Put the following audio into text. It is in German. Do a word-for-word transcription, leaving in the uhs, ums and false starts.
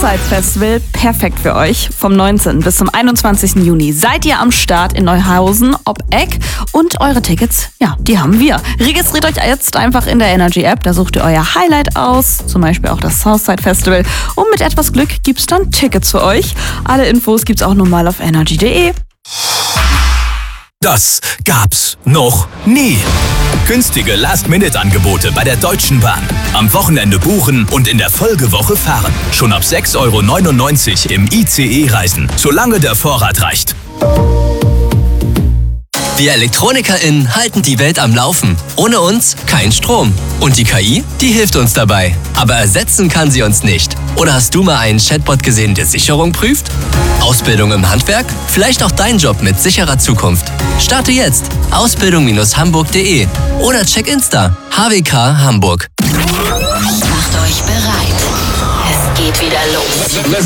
Southside Festival, perfekt für euch. Vom neunzehnten bis zum einundzwanzigsten Juni seid ihr am Start in Neuhausen, ob Eck. Und eure Tickets, ja, die haben wir. Registriert euch jetzt einfach in der Energy App, da sucht ihr euer Highlight aus, zum Beispiel auch das Southside Festival. Und mit etwas Glück gibt's dann Tickets für euch. Alle Infos gibt's auch nochmal auf energy punkt de. Das gab's noch nie. Günstige Last-Minute-Angebote bei der Deutschen Bahn. Am Wochenende buchen und in der Folgewoche fahren. Schon ab sechs Euro neunundneunzig im I C E-Reisen, solange der Vorrat reicht. Wir ElektronikerInnen halten die Welt am Laufen. Ohne uns kein Strom. Und die K I, die hilft uns dabei. Aber ersetzen kann sie uns nicht. Oder hast du mal einen Chatbot gesehen, der Sicherung prüft? Ausbildung im Handwerk? Vielleicht auch dein Job mit sicherer Zukunft. Starte jetzt. Ausbildung hamburg punkt de oder check Insta. H W K Hamburg. Macht euch bereit. Es geht wieder los.